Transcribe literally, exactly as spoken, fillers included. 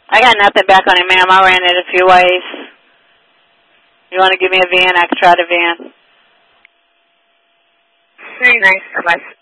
I got nothing back on it, ma'am. I ran it a few ways. You want to give me a V I N? I could try the V I N. Very nice. Bye-bye.